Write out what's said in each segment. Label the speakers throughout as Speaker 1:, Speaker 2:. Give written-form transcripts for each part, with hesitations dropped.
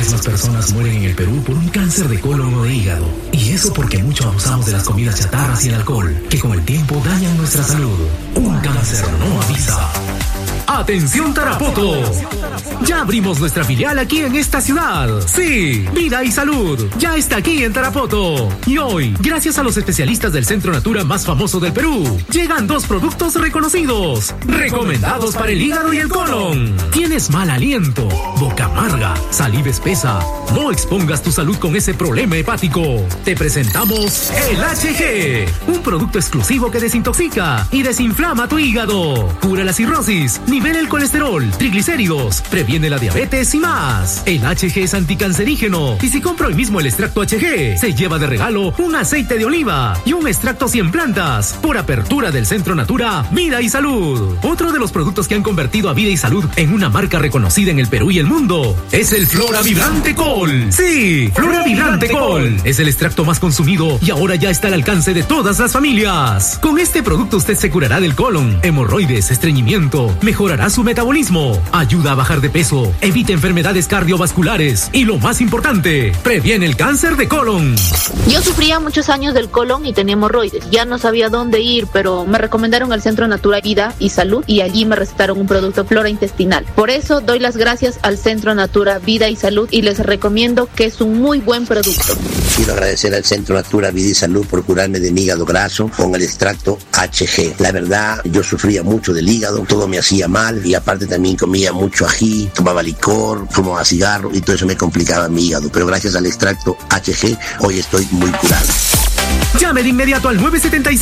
Speaker 1: vez más personas mueren en el Perú por un cáncer de colon o de hígado. Y eso porque mucho abusamos de las comidas chatarras y el alcohol, que con el tiempo dañan nuestra salud. Un cáncer no avisa. ¡Atención Tarapoto! Ya abrimos nuestra filial aquí en esta ciudad. Sí, Vida y Salud ya está aquí en Tarapoto. Y hoy, gracias a los especialistas del Centro Natura más famoso del Perú, llegan 2 productos reconocidos, recomendados para el hígado y el colon. ¿Tienes mal aliento, boca amarga, saliva espesa? No expongas tu salud con ese problema hepático. Te presentamos el HG, un producto exclusivo que desintoxica y desinflama tu hígado, cura la cirrosis, nivela el colesterol, triglicéridos, previene la diabetes y más. El HG es anticancerígeno y si compra hoy mismo el extracto HG, se lleva de regalo un aceite de oliva y un extracto 100 plantas por apertura del Centro Natura Vida y Salud. Otro de los productos que han convertido a Vida y Salud en una marca reconocida en el Perú y el mundo es el Flora Vibrante Col. Sí, Flora Vibrante Col es el extracto más consumido y ahora ya está al alcance de todas las familias. Con este producto usted se curará del colon, hemorroides, estreñimiento, mejorará su metabolismo, ayuda a bajar de peso, evita enfermedades cardiovasculares y lo más importante, previene el cáncer de colon.
Speaker 2: Yo sufría muchos años del colon y tenía hemorroides. Ya no sabía dónde ir, pero me recomendaron el Centro Natura Vida y Salud y allí me recetaron un producto Flora Intestinal. Por eso doy las gracias al Centro Natura Vida y Salud y les recomiendo que es un muy buen producto.
Speaker 3: Quiero agradecer al Centro Natura Vida y Salud por curarme de mi hígado graso con el extracto HG. La verdad, yo sufría mucho del hígado, todo me hacía mal y aparte también comía mucho ají, tomaba licor, fumaba cigarro y todo eso me complicaba mi hígado. Pero gracias al extracto HG, hoy estoy muy curado.
Speaker 1: Llame de inmediato al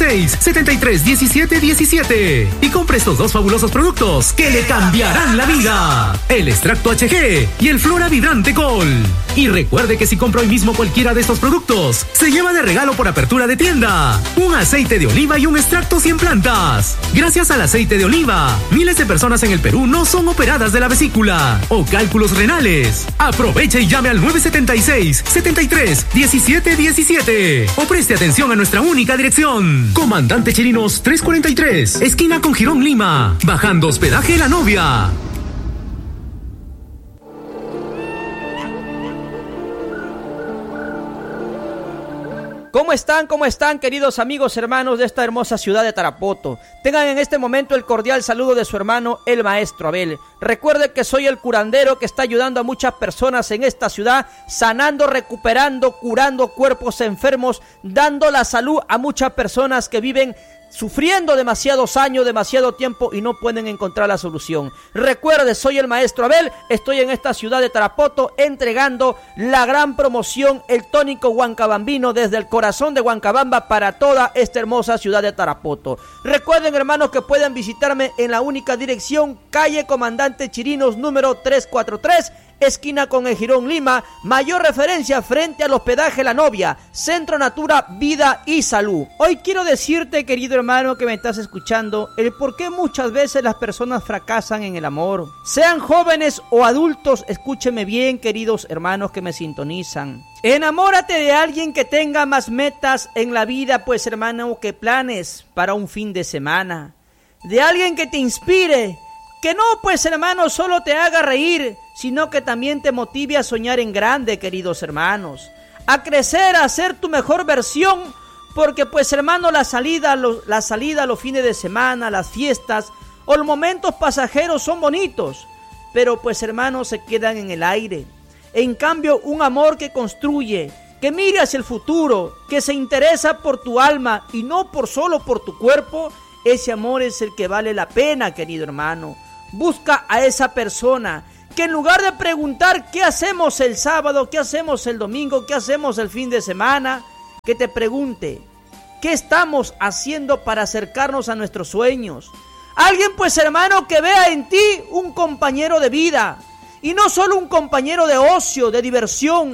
Speaker 1: 976-73-17-17 y compre estos 2 fabulosos productos que le cambiarán la vida. El extracto HG y el Flora Vibrante Col. Y recuerde que si compra hoy mismo cualquiera de estos productos, se lleva de regalo por apertura de tienda un aceite de oliva y un extracto 100 plantas. Gracias al aceite de oliva, miles de personas en el Perú no son operadas de la vesícula o cálculos renales. Aproveche y llame al 976-73-17-17 o preste atención a nuestra única dirección. Comandante Chirinos 343, esquina con Girón Lima, bajando hospedaje La Novia.
Speaker 4: ¿Cómo están, queridos amigos, hermanos de esta hermosa ciudad de Tarapoto? Tengan en este momento el cordial saludo de su hermano, el maestro Abel. Recuerde que soy el curandero que está ayudando a muchas personas en esta ciudad, sanando, recuperando, curando cuerpos enfermos, dando la salud a muchas personas que viven sufriendo demasiados años, demasiado tiempo y no pueden encontrar la solución. Recuerde, soy el maestro Abel, estoy en esta ciudad de Tarapoto entregando la gran promoción, el tónico huancabambino desde el corazón de Huancabamba para toda esta hermosa ciudad de Tarapoto. Recuerden, hermanos, que pueden visitarme en la única dirección, calle Comandante Chirinos número 343, esquina con el Girón Lima, mayor referencia frente al hospedaje La Novia, Centro Natura Vida y Salud. Hoy quiero decirte, querido hermano que me estás escuchando, el por qué muchas veces las personas fracasan en el amor. Sean jóvenes o adultos, escúcheme bien, queridos hermanos que me sintonizan. Enamórate de alguien que tenga más metas en la vida, pues hermano, que planes para un fin de semana. De alguien que te inspire, que no, pues hermano, solo te haga reír, sino que también te motive a soñar en grande, queridos hermanos. A crecer, a ser tu mejor versión, porque pues hermano, la salida, los fines de semana, las fiestas o los momentos pasajeros son bonitos, pero pues hermano, se quedan en el aire. En cambio, un amor que construye, que mire hacia el futuro, que se interesa por tu alma y no solo por tu cuerpo, ese amor es el que vale la pena, querido hermano. Busca a esa persona que en lugar de preguntar qué hacemos el sábado, qué hacemos el domingo, qué hacemos el fin de semana, que te pregunte qué estamos haciendo para acercarnos a nuestros sueños. Alguien, pues hermano, que vea en ti un compañero de vida y no solo un compañero de ocio, de diversión,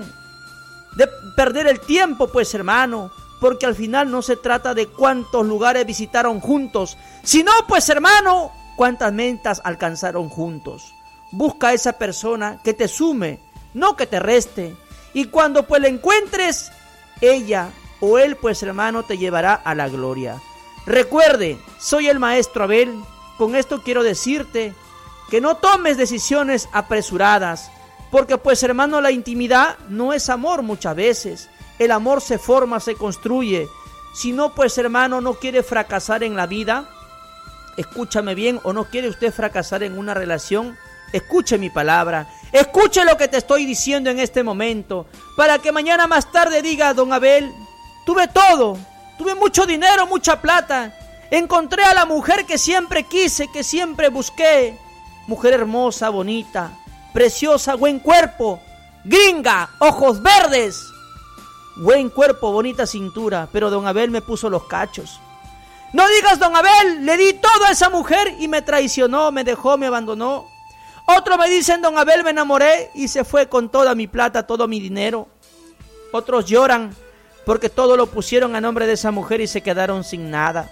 Speaker 4: de perder el tiempo, pues hermano, porque al final no se trata de cuántos lugares visitaron juntos, sino pues hermano, cuántas metas alcanzaron juntos. Busca a esa persona que te sume, no que te reste. Y cuando pues la encuentres, ella o él pues hermano te llevará a la gloria. Recuerde, soy el maestro Abel. Con esto quiero decirte que no tomes decisiones apresuradas, Porque pues hermano, la intimidad no es amor muchas veces. El amor se forma, se construye. Si no, pues hermano, no quiere fracasar en la vida, escúchame bien, o no quiere usted fracasar en una relación, escuche mi palabra, escuche lo que te estoy diciendo en este momento, para que mañana más tarde diga: don Abel, tuve todo, tuve mucho dinero, mucha plata, encontré a la mujer que siempre quise, que siempre busqué, mujer hermosa, bonita, preciosa, buen cuerpo, gringa, ojos verdes, buen cuerpo, bonita cintura, pero don Abel me puso los cachos. No digas: don Abel, le di todo a esa mujer y me traicionó, me dejó, me abandonó. Otros me dicen: don Abel, me enamoré y se fue con toda mi plata, todo mi dinero. Otros lloran porque todo lo pusieron a nombre de esa mujer y se quedaron sin nada.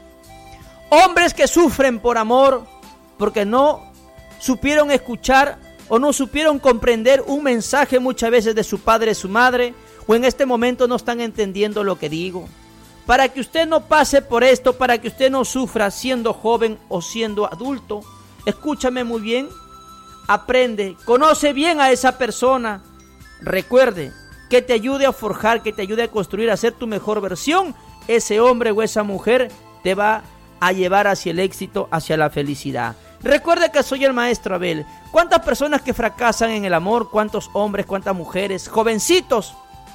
Speaker 4: Hombres que sufren por amor porque no supieron escuchar o no supieron comprender un mensaje muchas veces de su padre, su madre, o en este momento no están entendiendo lo que digo. Para que usted no pase por esto, para que usted no sufra siendo joven o siendo adulto, escúchame muy bien, aprende, conoce bien a esa persona, recuerde que te ayude a forjar, que te ayude a construir, a ser tu mejor versión. Ese hombre o esa mujer te va a llevar hacia el éxito, hacia la felicidad. Recuerde que soy el maestro Abel. ¿Cuántas personas que fracasan en el amor? ¿Cuántos hombres? ¿Cuántas mujeres? Jovencitos.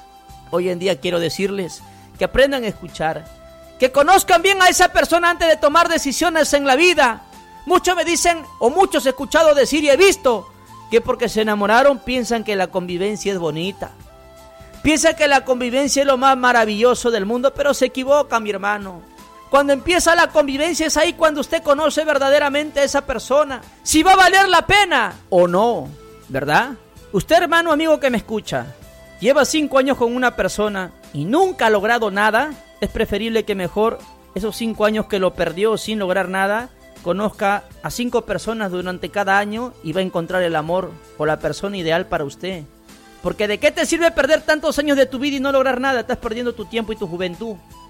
Speaker 4: Hoy en día quiero decirles que aprendan a escuchar, que conozcan bien a esa persona antes de tomar decisiones en la vida. Muchos me dicen, o muchos he escuchado decir y he visto, que porque se enamoraron piensan que la convivencia es bonita. Piensan que la convivencia es lo más maravilloso del mundo, pero se equivocan, mi hermano. Cuando empieza la convivencia es ahí cuando usted conoce verdaderamente a esa persona, si va a valer la pena o no, ¿verdad? Usted, hermano, amigo que me escucha, lleva 5 años con una persona y nunca ha logrado nada, es preferible que mejor esos 5 años que lo perdió sin lograr nada, conozca a 5 personas durante cada año y va a encontrar el amor o la persona ideal para usted. Porque ¿de qué te sirve perder tantos años de tu vida y no lograr nada? Estás perdiendo tu tiempo y tu juventud.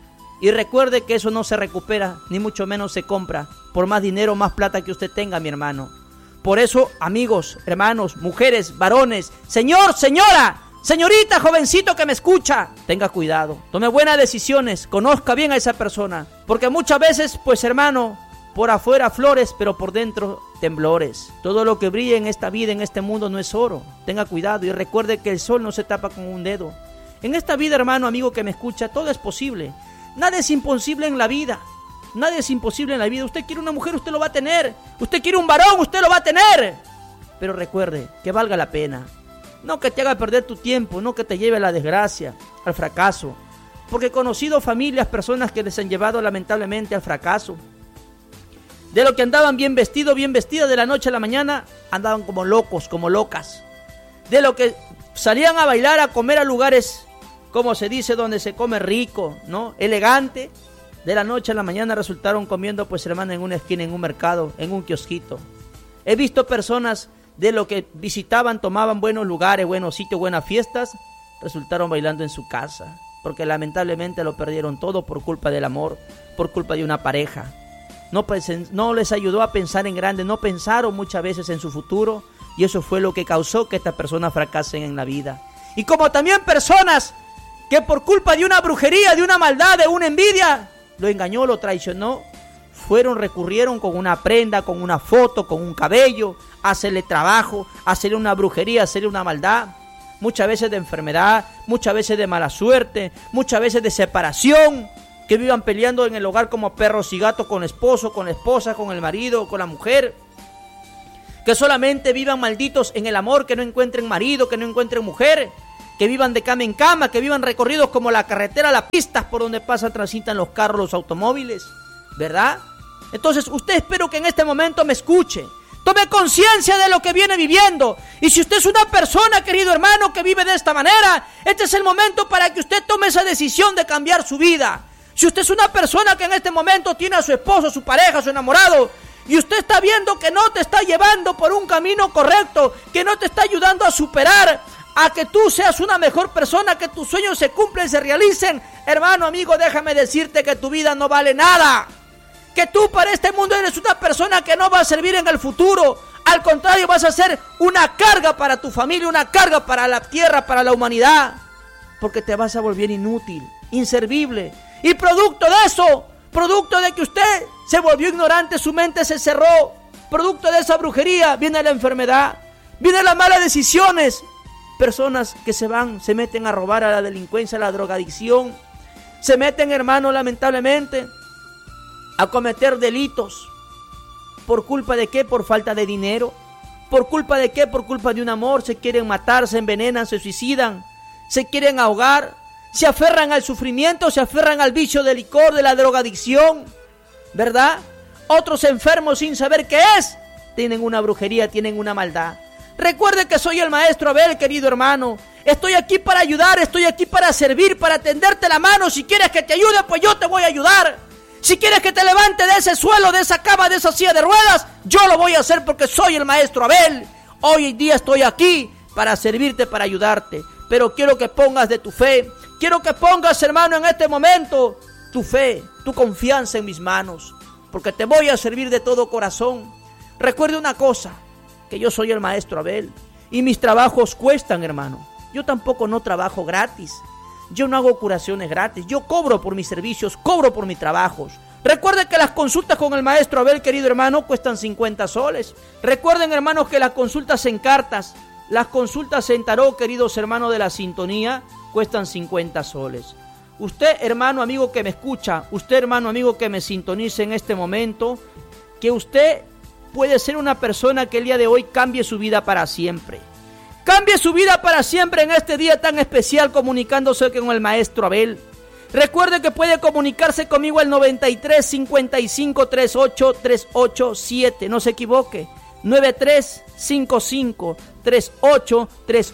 Speaker 4: Y recuerde que eso no se recupera, ni mucho menos se compra, por más dinero, más plata que usted tenga, mi hermano. Por eso, amigos, hermanos, mujeres, varones, señor, señora, señorita, jovencito que me escucha, tenga cuidado, tome buenas decisiones, conozca bien a esa persona, porque muchas veces, pues hermano, por afuera flores, pero por dentro temblores. Todo lo que brilla en esta vida, en este mundo, no es oro. Tenga cuidado y recuerde que el sol no se tapa con un dedo. En esta vida, hermano, amigo que me escucha, todo es posible. Nada es imposible en la vida. Nada es imposible en la vida. Usted quiere una mujer, usted lo va a tener. Usted quiere un varón, usted lo va a tener. Pero recuerde que valga la pena. No que te haga perder tu tiempo, no que te lleve a la desgracia, al fracaso. Porque he conocido familias, personas que les han llevado lamentablemente al fracaso. De lo que andaban bien vestidos, bien vestidas, de la noche a la mañana, andaban como locos, como locas. De lo que salían a bailar, a comer a lugares, como se dice, donde se come rico, ¿no? Elegante. De la noche a la mañana resultaron comiendo, pues hermano, en una esquina, en un mercado, en un kiosquito. He visto personas de lo que visitaban, tomaban buenos lugares, buenos sitios, buenas fiestas, resultaron bailando en su casa. Porque lamentablemente lo perdieron todo por culpa del amor, por culpa de una pareja. No les ayudó a pensar en grande, no pensaron muchas veces en su futuro, y eso fue lo que causó que estas personas fracasen en la vida. Y como también personas que por culpa de una brujería, de una maldad, de una envidia, lo engañó, lo traicionó, recurrieron con una prenda, con una foto, con un cabello, a hacerle trabajo, a hacerle una brujería, a hacerle una maldad, muchas veces de enfermedad, muchas veces de mala suerte, muchas veces de separación, que vivan peleando en el hogar como perros y gatos con el esposo, con la esposa, con el marido, con la mujer, que solamente vivan malditos en el amor, que no encuentren marido, que no encuentren mujer, que vivan de cama en cama, que vivan recorridos como la carretera, las pistas por donde transitan los carros, los automóviles, ¿verdad? Entonces usted, espero que en este momento me escuche, tome conciencia de lo que viene viviendo, y si usted es una persona, querido hermano, que vive de esta manera, este es el momento para que usted tome esa decisión de cambiar su vida. Si usted es una persona que en este momento tiene a su esposo, a su pareja, a su enamorado, y usted está viendo que no te está llevando por un camino correcto, que no te está ayudando a superar, a que tú seas una mejor persona, que tus sueños se cumplen, se realicen, hermano, amigo, déjame decirte que tu vida no vale nada, que tú para este mundo eres una persona que no va a servir en el futuro. Al contrario, vas a ser una carga para tu familia, una carga para la tierra, para la humanidad. Porque te vas a volver inútil, inservible. Y producto de eso, producto de que usted se volvió ignorante, su mente se cerró, producto de esa brujería, viene la enfermedad, vienen las malas decisiones. Personas que se meten a robar, a la delincuencia, a la drogadicción. Se meten, hermano, lamentablemente, a cometer delitos. ¿Por culpa de qué? Por falta de dinero. ¿Por culpa de qué? Por culpa de un amor. Se quieren matar, se envenenan, se suicidan, se quieren ahogar, se aferran al sufrimiento, se aferran al vicio del licor, de la drogadicción, ¿verdad? Otros enfermos sin saber qué es, tienen una brujería, tienen una maldad. Recuerde que soy el maestro Abel, querido hermano. Estoy aquí para ayudar, estoy aquí para servir, para tenderte la mano. Si quieres que te ayude, pues yo te voy a ayudar. Si quieres que te levante de ese suelo, de esa cama, de esa silla de ruedas, yo lo voy a hacer porque soy el maestro Abel. Hoy en día estoy aquí para servirte, para ayudarte. Pero quiero que pongas de tu fe. Quiero que pongas, hermano, en este momento tu fe, tu confianza en mis manos. Porque te voy a servir de todo corazón. Recuerde una cosa, que yo soy el maestro Abel. Y mis trabajos cuestan, hermano. Yo tampoco no trabajo gratis. Yo no hago curaciones gratis. Yo cobro por mis servicios, cobro por mis trabajos. Recuerden que las consultas con el maestro Abel, querido hermano, cuestan 50 soles. Recuerden, hermanos, que las consultas en cartas, las consultas en tarot, queridos hermanos de la sintonía, cuestan 50 soles. Usted, hermano amigo que me escucha, usted, hermano amigo que me sintonice en este momento, que usted puede ser una persona que el día de hoy cambie su vida para siempre. Cambie su vida para siempre en este día tan especial comunicándose con el maestro Abel. Recuerde que puede comunicarse conmigo al 93 55 38 387. No se equivoque. 93 55 38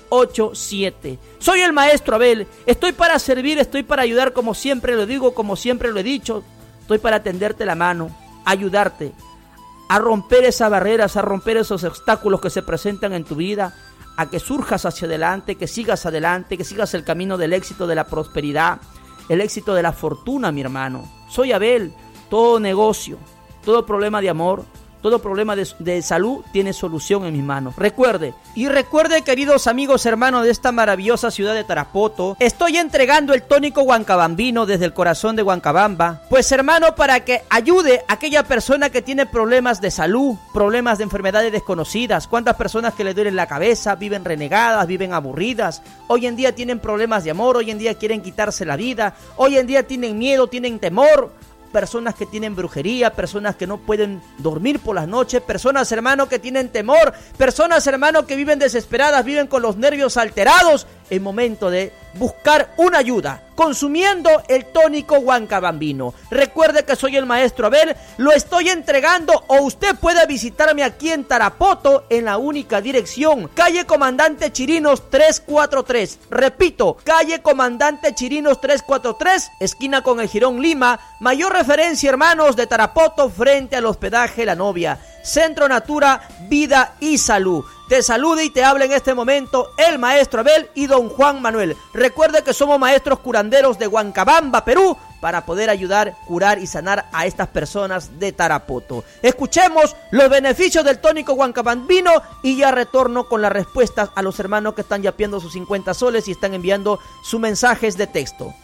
Speaker 4: 387. Soy el maestro Abel. Estoy para servir, estoy para ayudar, como siempre lo digo, como siempre lo he dicho. Estoy para tenderte la mano, ayudarte a romper esas barreras, a romper esos obstáculos que se presentan en tu vida, a que surjas hacia adelante, que sigas adelante, que sigas el camino del éxito, de la prosperidad, el éxito de la fortuna, mi hermano. Soy Abel. Todo negocio, todo problema de amor, todo problema de salud tiene solución en mis manos. Recuerde, queridos amigos hermanos de esta maravillosa ciudad de Tarapoto, estoy entregando el tónico Huancabambino desde el corazón de Huancabamba. Pues hermano, para que ayude a aquella persona que tiene problemas de salud, problemas de enfermedades desconocidas. ¿Cuántas personas que le duelen la cabeza, viven renegadas, viven aburridas? Hoy en día tienen problemas de amor, hoy en día quieren quitarse la vida, hoy en día tienen miedo, tienen temor. Personas que tienen brujería, personas que no pueden dormir por las noches, personas, hermano, que tienen temor, personas, hermano, que viven desesperadas, viven con los nervios alterados. Es momento de buscar una ayuda consumiendo el tónico Huancabambino. Recuerde que soy el maestro Abel, lo estoy entregando, o usted puede visitarme aquí en Tarapoto en la única dirección, calle Comandante Chirinos 343. Repito, calle Comandante Chirinos 343, esquina con el Jirón Lima. Mayor referencia, hermanos, de Tarapoto frente al hospedaje La Novia. Centro Natura, Vida y Salud. Te saluda y te habla en este momento el maestro Abel y don Juan Manuel. Recuerde que somos maestros curanderos de Huancabamba, Perú, para poder ayudar, curar y sanar a estas personas de Tarapoto. Escuchemos los beneficios del tónico Huancabambino y ya retorno con las respuestas a los hermanos que están yapeando sus 50 soles y están enviando sus mensajes de texto.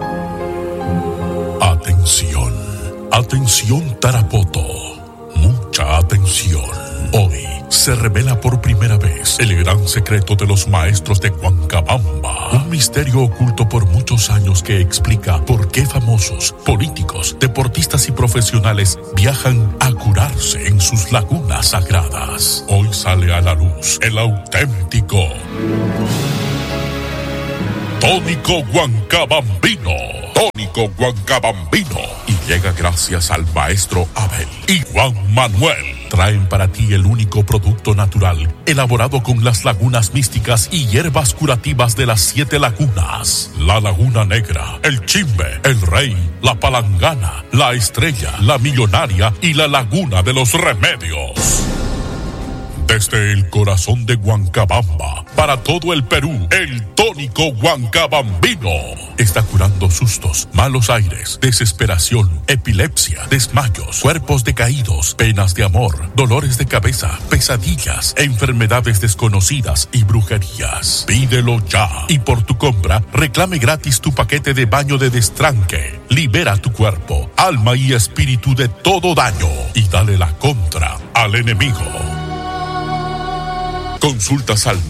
Speaker 5: Atención, atención Tarapoto, mucha atención. Hoy se revela por primera vez el gran secreto de los maestros de Huancabamba, un misterio oculto por muchos años que explica por qué famosos, políticos, deportistas y profesionales viajan a curarse en sus lagunas sagradas. Hoy sale a la luz el auténtico tónico Huancabambino. Tónico Huancabambino. Y llega gracias al maestro Abel y Juan Manuel. Traen para ti el único producto natural elaborado con las lagunas místicas y hierbas curativas de las 7 lagunas: la Laguna Negra, el Chimbe, el Rey, la Palangana, la Estrella, la Millonaria y la Laguna de los Remedios. Desde el corazón de Huancabamba, para todo el Perú, el tónico huancabambino está curando sustos, malos aires, desesperación, epilepsia, desmayos, cuerpos decaídos, penas de amor, dolores de cabeza, pesadillas, enfermedades desconocidas y brujerías. Pídelo ya y por tu compra reclame gratis tu paquete de baño de destranque. Libera tu cuerpo, alma y espíritu de todo daño y dale la contra al enemigo. Consultas al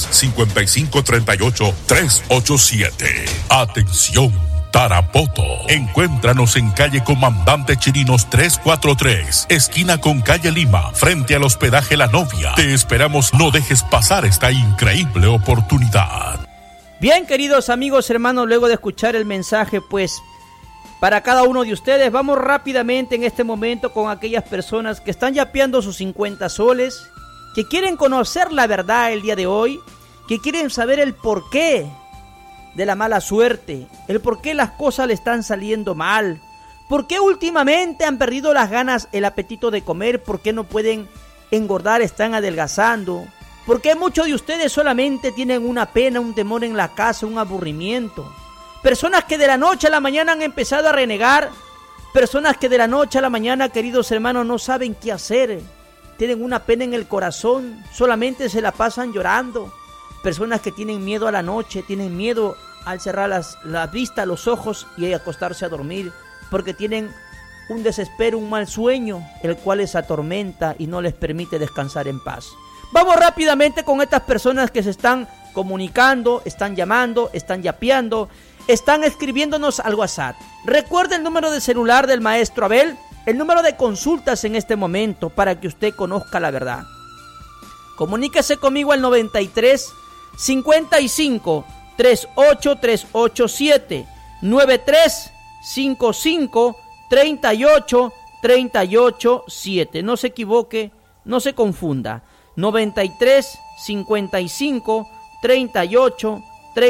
Speaker 5: 93-5538-387. Atención, Tarapoto. Encuéntranos en calle Comandante Chirinos 343, esquina con calle Lima, frente al hospedaje La Novia. Te esperamos, no dejes pasar esta increíble oportunidad.
Speaker 4: Bien, queridos amigos, hermanos, luego de escuchar el mensaje, pues, para cada uno de ustedes, vamos rápidamente en este momento con aquellas personas que están yapeando sus 50 soles, que quieren conocer la verdad el día de hoy, que quieren saber el porqué de la mala suerte, el por qué las cosas le están saliendo mal, por qué últimamente han perdido las ganas, el apetito de comer, por qué no pueden engordar, están adelgazando, por qué muchos de ustedes solamente tienen una pena, un temor en la casa, un aburrimiento. Personas que de la noche a la mañana han empezado a renegar, personas que de la noche a la mañana, queridos hermanos, no saben qué hacer, tienen una pena en el corazón, solamente se la pasan llorando. Personas que tienen miedo a la noche, tienen miedo al cerrar la vista, los ojos y acostarse a dormir, porque tienen un desespero, un mal sueño, el cual les atormenta y no les permite descansar en paz. Vamos rápidamente con estas personas que se están comunicando, están llamando, están yapeando, están escribiéndonos al WhatsApp. Recuerde el número de celular del maestro Abel, el número de consultas en este momento para que usted conozca la verdad. Comuníquese conmigo al 93 55 38 387 93 55 38 387. No se equivoque, no se confunda. 93 55 38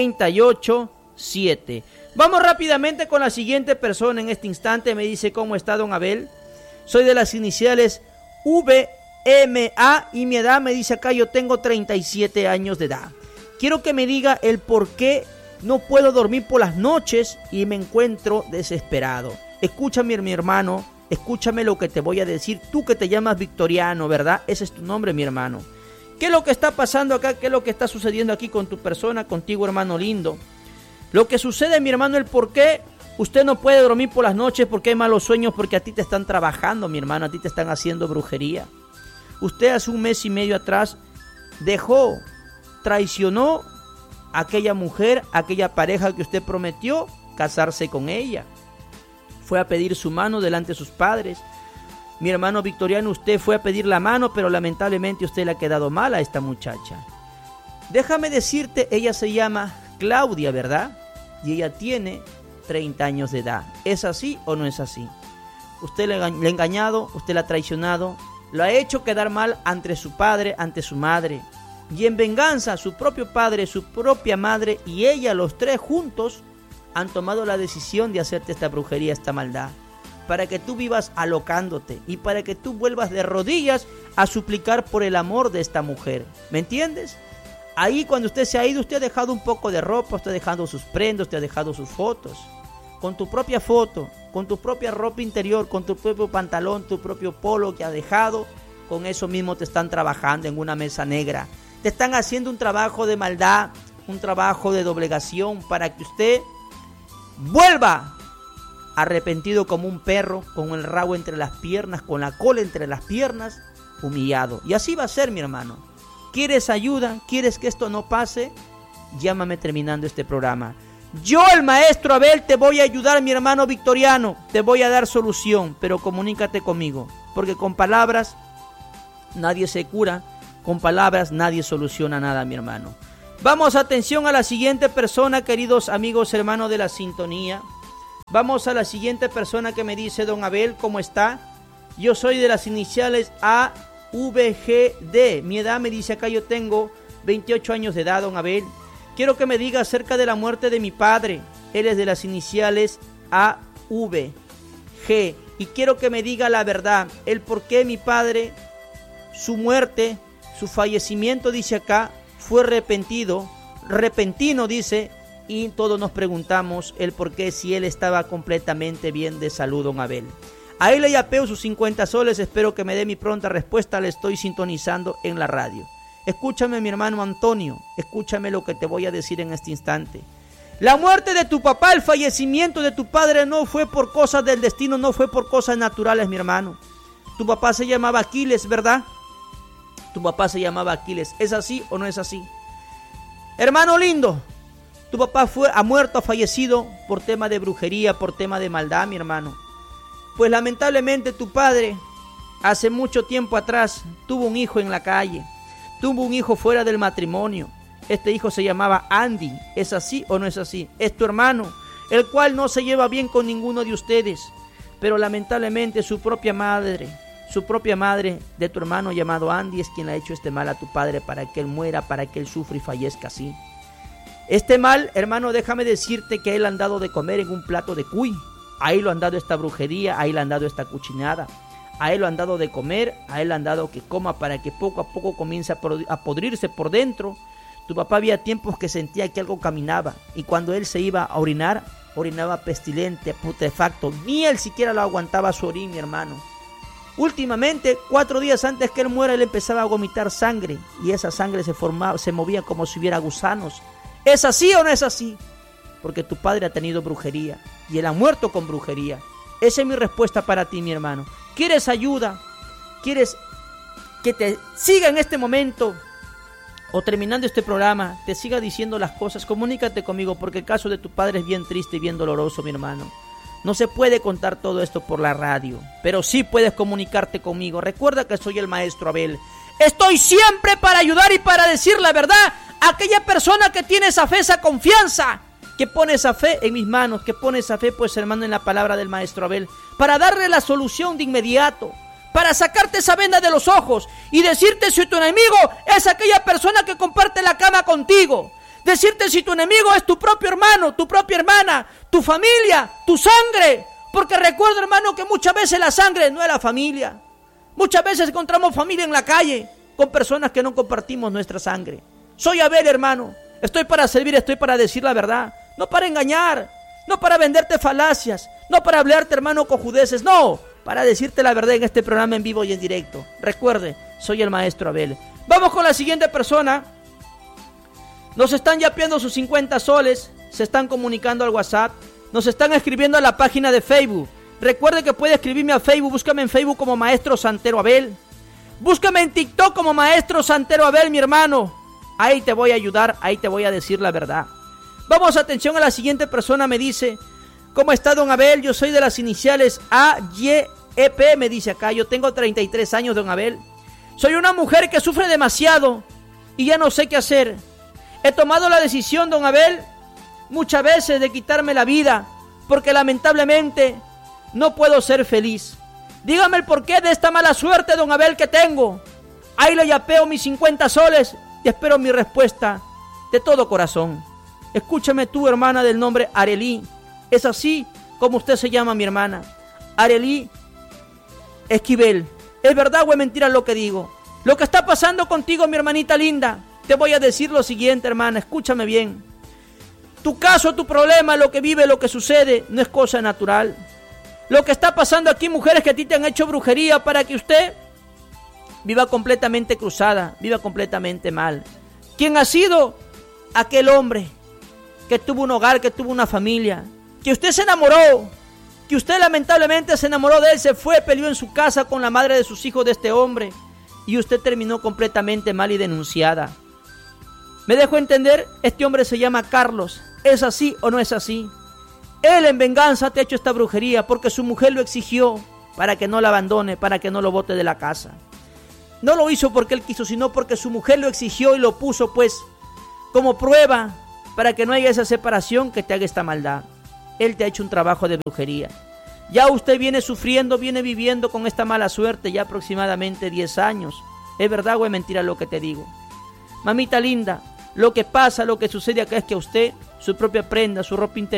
Speaker 4: 387. Vamos rápidamente con la siguiente persona en este instante. Me dice: ¿cómo está, don Abel? Soy de las iniciales VMA y mi edad, me dice acá, yo tengo 37 años de edad. Quiero que me diga el por qué no puedo dormir por las noches y me encuentro desesperado. Escúchame, mi hermano, escúchame lo que te voy a decir. Tú que te llamas Victoriano, ¿verdad? Ese es tu nombre, mi hermano. ¿Qué es lo que está pasando acá? ¿Qué es lo que está sucediendo aquí con tu persona, contigo, hermano lindo? Lo que sucede, mi hermano, el por qué usted no puede dormir por las noches, porque hay malos sueños, porque a ti te están trabajando, mi hermano, a ti te están haciendo brujería. Usted hace 1 mes y medio atrás traicionó a aquella mujer, a aquella pareja que usted prometió casarse con ella. Fue a pedir su mano delante de sus padres. Mi hermano Victoriano, usted fue a pedir la mano, pero lamentablemente usted le ha quedado mal a esta muchacha. Déjame decirte, ella se llama Claudia, ¿verdad? Y ella tiene 30 años de edad. ¿Es así o no es así? Usted le ha engañado, usted la ha traicionado, lo ha hecho quedar mal ante su padre, ante su madre. Y en venganza, su propio padre, su propia madre y ella, los tres juntos, han tomado la decisión de hacerte esta brujería, esta maldad, para que tú vivas alocándote y para que tú vuelvas de rodillas a suplicar por el amor de esta mujer. ¿Me entiendes? Ahí cuando usted se ha ido, usted ha dejado un poco de ropa, usted ha dejado sus prendas, usted ha dejado sus fotos. Con tu propia foto, con tu propia ropa interior, con tu propio pantalón, tu propio polo que ha dejado, con eso mismo te están trabajando en una mesa negra. Te están haciendo un trabajo de maldad, un trabajo de doblegación para que usted vuelva arrepentido como un perro, con el rabo entre las piernas, con la cola entre las piernas, humillado. Y así va a ser, mi hermano. ¿Quieres ayuda? ¿Quieres que esto no pase? Llámame terminando este programa. Yo, el maestro Abel, te voy a ayudar, mi hermano Victoriano. Te voy a dar solución, pero comunícate conmigo, porque con palabras nadie se cura, con palabras nadie soluciona nada, mi hermano. Vamos, atención a la siguiente persona, queridos amigos, hermanos de la sintonía. Vamos a la siguiente persona que me dice: don Abel, ¿cómo está? Yo soy de las iniciales AVGD. Mi edad, me dice acá, yo tengo 28 años de edad, don Abel. Quiero que me diga acerca de la muerte de mi padre. Él es de las iniciales AVG. Y quiero que me diga la verdad, el por qué mi padre, su muerte, Su fallecimiento, dice acá, fue repentino, dice, y todos nos preguntamos el por qué, si él estaba completamente bien de salud, don Abel. Ahí le yapeo sus 50 soles, espero que me dé mi pronta respuesta, le estoy sintonizando en la radio. Escúchame, mi hermano Antonio, escúchame lo que te voy a decir en este instante. La muerte de tu papá, el fallecimiento de tu padre no fue por cosas del destino, no fue por cosas naturales, mi hermano. Tu papá se llamaba Aquiles, ¿verdad? Tu papá se llamaba Aquiles. ¿Es así o no es así? Hermano lindo, tu papá ha muerto, ha fallecido por tema de brujería, por tema de maldad, mi hermano. Pues lamentablemente tu padre, hace mucho tiempo atrás, tuvo un hijo en la calle. Tuvo un hijo fuera del matrimonio. Este hijo se llamaba Andy. ¿Es así o no es así? Es tu hermano, el cual no se lleva bien con ninguno de ustedes. Pero lamentablemente su propia madre de tu hermano llamado Andy es quien le ha hecho este mal a tu padre para que él muera, para que él sufra y fallezca así. Este mal, hermano, déjame decirte que él ha dado de comer en un plato de cuy. Ahí lo han dado esta brujería, ahí le han dado esta cuchinada. A él lo han dado de comer, a él le han dado que coma para que poco a poco comience a podrirse por dentro. Tu papá había tiempos que sentía que algo caminaba y cuando él se iba a orinar, orinaba pestilente, putrefacto. Ni él siquiera lo aguantaba su orín, mi hermano. Últimamente, 4 días antes que él muera, él empezaba a vomitar sangre y esa sangre se movía como si hubiera gusanos. ¿Es así o no es así? Porque tu padre ha tenido brujería y él ha muerto con brujería. Esa es mi respuesta para ti, mi hermano. ¿Quieres ayuda? ¿Quieres que te siga en este momento o terminando este programa, te siga diciendo las cosas? Comunícate conmigo porque el caso de tu padre es bien triste y bien doloroso, mi hermano. No se puede contar todo esto por la radio, pero sí puedes comunicarte conmigo. Recuerda que soy el maestro Abel. Estoy siempre para ayudar y para decir la verdad a aquella persona que tiene esa fe, esa confianza, que pone esa fe en mis manos, que pone esa fe, pues hermano, en la palabra del maestro Abel, para darle la solución de inmediato, para sacarte esa venda de los ojos y decirte si tu enemigo es aquella persona que comparte la cama contigo, decirte si tu enemigo es tu propio hermano, tu propia hermana, tu familia, tu sangre, porque recuerda, hermano, que muchas veces la sangre no es la familia. Muchas veces encontramos familia en la calle con personas que no compartimos nuestra sangre. Soy Abel, hermano, estoy para servir, estoy para decir la verdad. No para engañar, no para venderte falacias, no para hablarte, hermano, cojudeces, no, para decirte la verdad en este programa en vivo y en directo. Recuerde, soy el maestro Abel. Vamos con la siguiente persona. Nos están yapeando sus 50 soles, se están comunicando al WhatsApp, nos están escribiendo a la página de Facebook. Recuerde que puede escribirme a Facebook, búscame en Facebook como Maestro Santero Abel. Búscame en TikTok como Maestro Santero Abel, mi hermano. Ahí te voy a ayudar, ahí te voy a decir la verdad. Vamos, atención a la siguiente persona, me dice: ¿cómo está, don Abel? Yo soy de las iniciales AYEP, me dice acá. Yo tengo 33 años, don Abel. Soy una mujer que sufre demasiado y ya no sé qué hacer. He tomado la decisión, don Abel, muchas veces de quitarme la vida, porque lamentablemente no puedo ser feliz. Dígame el porqué de esta mala suerte, don Abel, que tengo. Ahí le yapeo mis 50 soles y espero mi respuesta de todo corazón. Escúchame tú, hermana del nombre Arelí. Es así como usted se llama, mi hermana. Arelí Esquivel. ¿Es verdad o es mentira lo que digo? Lo que está pasando contigo, mi hermanita linda, te voy a decir lo siguiente, hermana. Escúchame bien. Tu caso, tu problema, lo que vive, lo que sucede, no es cosa natural. Lo que está pasando aquí, mujeres, que a ti te han hecho brujería para que usted viva completamente cruzada, viva completamente mal. ¿Quién ha sido? Aquel hombre que tuvo un hogar, que tuvo una familia, que usted se enamoró, que usted lamentablemente se enamoró de él, se fue, peleó en su casa con la madre de sus hijos de este hombre, y usted terminó completamente mal y denunciada. ¿Me dejo entender? Este hombre se llama Carlos. ¿Es así o no es así? Él en venganza te ha hecho esta brujería porque su mujer lo exigió para que no la abandone, para que no lo bote de la casa. No lo hizo porque él quiso, sino porque su mujer lo exigió y lo puso pues como prueba para que no haya esa separación, que te haga esta maldad. Él te ha hecho un trabajo de brujería. Ya usted viene sufriendo, viene viviendo con esta mala suerte ya aproximadamente 10 años. ¿Es verdad o es mentira lo que te digo? Mamita linda, lo que pasa, lo que sucede acá es que a usted, su propia prenda, su ropa interior,